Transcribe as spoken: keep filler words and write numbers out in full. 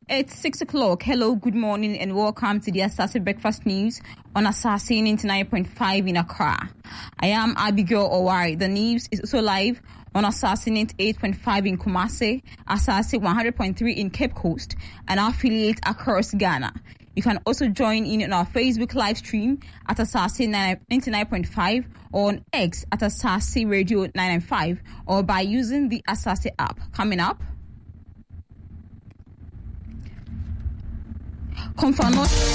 It's six o'clock. Hello, good morning, and welcome to the Asase Breakfast News on Asase ninety-nine point five in Accra. I am Abigail Owari. The news is also live on Asase ninety-eight point five in Kumasi, Asase one hundred point three in Cape Coast, and affiliates across Ghana. You can also join in on our Facebook live stream at Asase ninety-nine point five or on X at Asase Radio nine ninety-five or by using the Asase app. Coming up, Confirm